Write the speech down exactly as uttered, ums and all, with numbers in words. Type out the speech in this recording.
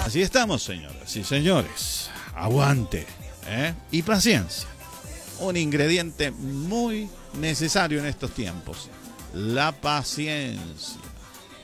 Así estamos, señoras y señores. Aguante, ¿eh? Y paciencia. Un ingrediente muy necesario en estos tiempos. La paciencia.